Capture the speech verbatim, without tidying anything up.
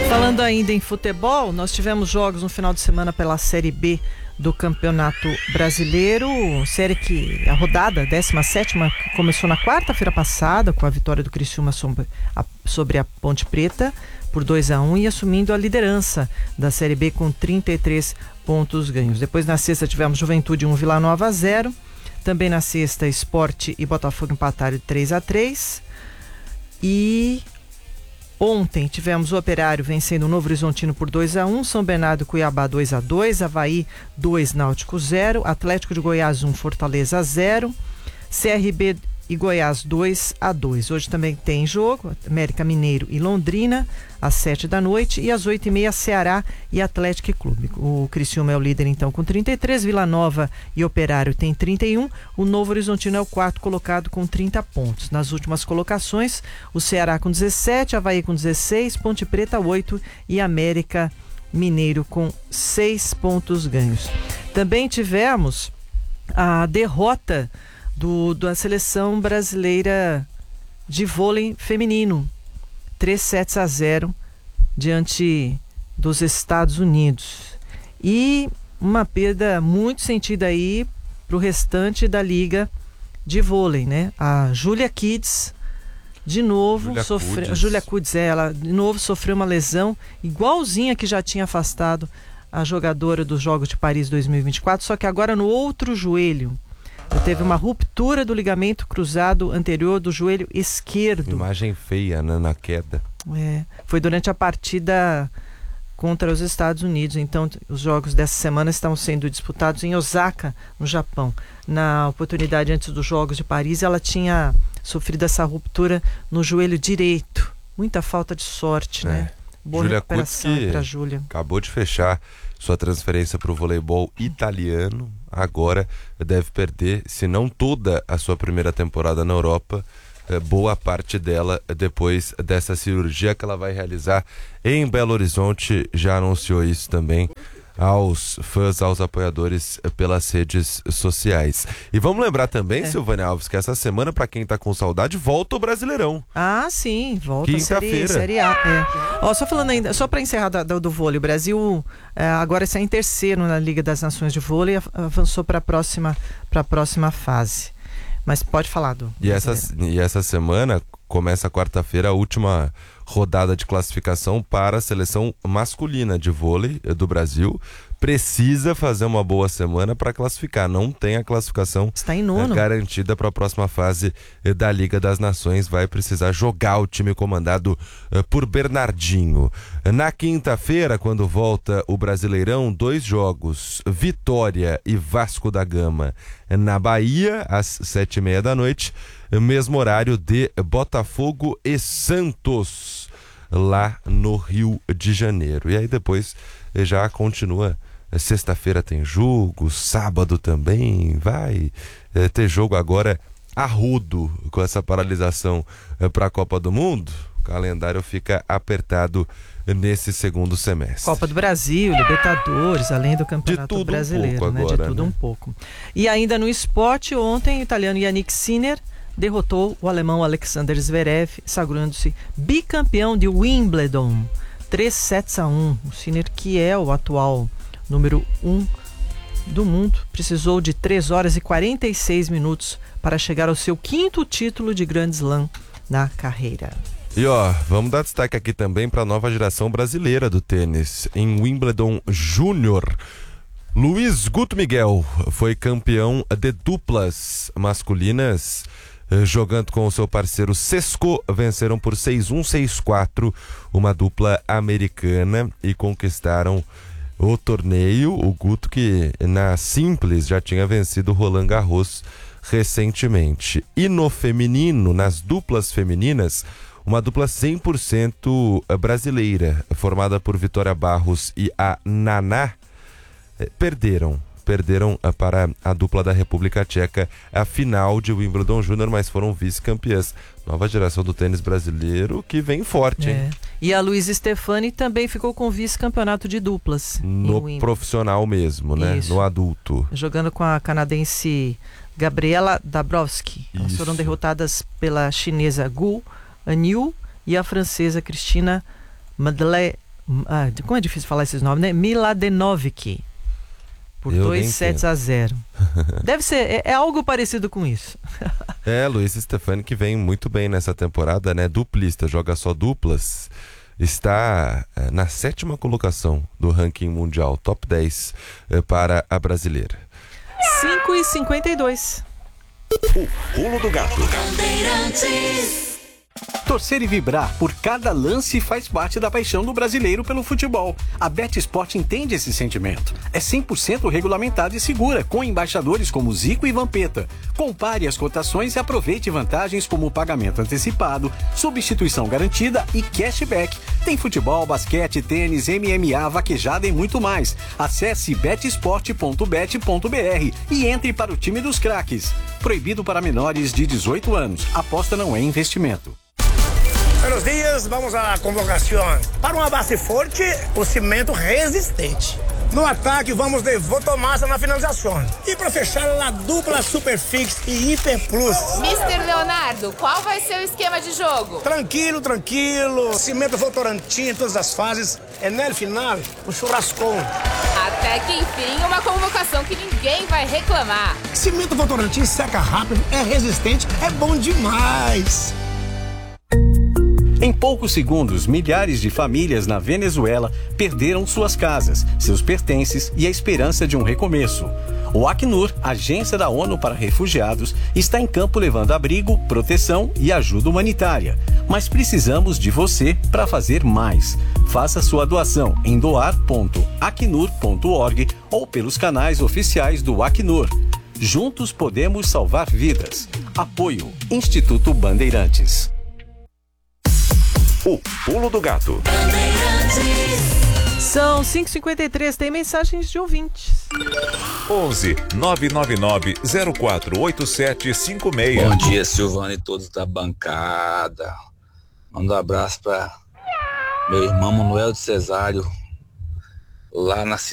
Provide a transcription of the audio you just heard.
Falando ainda em futebol, nós tivemos jogos no final de semana pela Série B do Campeonato Brasileiro, série que a rodada décima sétima começou na quarta-feira passada com a vitória do Criciúma sobre a, sobre a Ponte Preta por dois a um e assumindo a liderança da Série B com trinta e três pontos ganhos. Depois na sexta tivemos Juventude um, Vila Nova zero. Também na sexta, Sport e Botafogo empataram de três a três. E ontem tivemos o Operário vencendo o Novo Horizontino por dois a um, São Bernardo e Cuiabá dois a dois, Avaí dois, Náutico zero, Atlético de Goiás um, Fortaleza zero, C R B e Goiás dois a dois. Hoje também tem jogo, América Mineiro e Londrina, às sete da noite, e às oito e meia, Ceará e Atlético Clube. O Criciúma é o líder então com trinta e três, Vila Nova e Operário tem trinta e um, o Novo Horizontino é o quarto colocado com trinta pontos. Nas últimas colocações, o Ceará com dezessete, Avaí com dezesseis, Ponte Preta oito e América Mineiro com seis pontos ganhos. Também tivemos a derrota Do, da seleção brasileira de vôlei feminino, três sets a zero diante dos Estados Unidos, e uma perda muito sentida aí para o restante da liga de vôlei, né? A Julia Kids de novo Julia sofreu, Kudes. Julia Kudes, é, ela de novo sofreu uma lesão igualzinha que já tinha afastado a jogadora dos Jogos de Paris dois mil e vinte e quatro, só que agora no outro joelho. Teve uma ruptura do ligamento cruzado anterior do joelho esquerdo. Imagem feia, né, na queda. É, foi durante a partida contra os Estados Unidos. Então, os jogos dessa semana estão sendo disputados em Osaka, no Japão. Na oportunidade antes dos Jogos de Paris, ela tinha sofrido essa ruptura no joelho direito. Muita falta de sorte, É. né? Boa Julia recuperação Kudes, que para a Júlia. acabou de fechar sua transferência para o voleibol italiano. Agora deve perder, se não toda a sua primeira temporada na Europa, boa parte dela depois dessa cirurgia que ela vai realizar em Belo Horizonte. Já anunciou isso também aos fãs, aos apoiadores pelas redes sociais. E vamos lembrar também, é. Silvânia Alves, que essa semana, para quem tá com saudade, volta o Brasileirão. Ah, sim, volta a série, série A. É. Ó, só falando ainda, só para encerrar do, do, do vôlei, o Brasil é, agora está em terceiro na Liga das Nações de Vôlei, avançou para a próxima, para a próxima fase. Mas pode falar do e essa, e essa semana começa quarta-feira a última rodada de classificação para a seleção masculina de vôlei do Brasil. Precisa fazer uma boa semana para classificar. Não tem a classificação Está em nono. garantida para a próxima fase da Liga das Nações. Vai precisar jogar o time comandado uh, por Bernardinho. Na quinta-feira, quando volta o Brasileirão, dois jogos: Vitória e Vasco da Gama na Bahia, às sete e meia da noite. Mesmo horário de Botafogo e Santos, lá no Rio de Janeiro. E aí depois já continua. Sexta-feira tem jogo, sábado também vai é, ter jogo agora a rodo com essa paralisação é, para a Copa do Mundo. O calendário fica apertado nesse segundo semestre. Copa do Brasil, Libertadores, além do Campeonato Brasileiro, um né? agora, De tudo né? um pouco. E ainda no esporte, ontem o italiano Yannick Sinner derrotou o alemão Alexander Zverev, sagrando-se bicampeão de Wimbledon, três sets a um. O Sinner, que é o atual número um do mundo, precisou de três horas e quarenta e seis minutos para chegar ao seu quinto título de Grand Slam na carreira. E ó, vamos dar destaque aqui também para a nova geração brasileira do tênis. Em Wimbledon Júnior, Luiz Guto Miguel foi campeão de duplas masculinas. Jogando com o seu parceiro Sesco, venceram por seis a um, seis a quatro uma dupla americana e conquistaram o torneio. O Guto, que na simples já tinha vencido o Roland Garros recentemente. E no feminino, nas duplas femininas, uma dupla cem por cento brasileira, formada por Vitória Barros e a Naná, perderam. Perderam para a dupla da República Tcheca a final de Wimbledon Júnior, mas foram vice-campeãs. Nova geração do tênis brasileiro que vem forte, é. hein? E a Luísa Stefani também ficou com vice-campeonato de duplas. No profissional mesmo, né? Isso. No adulto. Jogando com a canadense Gabriela Dabrowski. Elas foram derrotadas pela chinesa Gu Anyu e a francesa Cristina Madele Ah, como é difícil falar esses nomes, né? Miladenovic. Por Eu dois nem sets a zero. Deve ser, é, é algo parecido com isso. É, Luiz Stefani, que vem muito bem nessa temporada, né? Duplista, joga só duplas. Está é, na sétima colocação do ranking mundial, top dez é, para a brasileira. cinco e cinquenta e dois. O Pulo do Gato. Torcer e vibrar por cada lance faz parte da paixão do brasileiro pelo futebol. A BetSport entende esse sentimento. É cem por cento regulamentada e segura, com embaixadores como Zico e Vampeta. Compare as cotações e aproveite vantagens como pagamento antecipado, substituição garantida e cashback. Tem futebol, basquete, tênis, M M A, vaquejada e muito mais. Acesse betsport ponto bet ponto br e entre para o time dos craques. Proibido para menores de dezoito anos. Aposta não é investimento. Buenos dias, vamos à convocação. Para uma base forte, o cimento resistente. No ataque, vamos de Votomassa na finalização. E para fechar, a dupla Superfix e Hiper Plus. mister Leonardo, qual vai ser o esquema de jogo? Tranquilo, tranquilo. Cimento Votorantim em todas as fases. É no final, um churrascão. Até que enfim, uma convocação que ninguém vai reclamar. Cimento Votorantim seca rápido, é resistente, é bom demais. Em poucos segundos, milhares de famílias na Venezuela perderam suas casas, seus pertences e a esperança de um recomeço. O Acnur, agência da ONU para refugiados, está em campo levando abrigo, proteção e ajuda humanitária. Mas precisamos de você para fazer mais. Faça sua doação em doar ponto acnur ponto org ou pelos canais oficiais do Acnur. Juntos podemos salvar vidas. Apoio Instituto Bandeirantes. O Pulo do Gato. São cinco e cinquenta e três, tem mensagens de ouvintes. onze nove nove nove zero quatro oito sete cinco seis. Bom dia, Silvana e todos da bancada. Manda um abraço para meu irmão Manuel de Cesário, lá na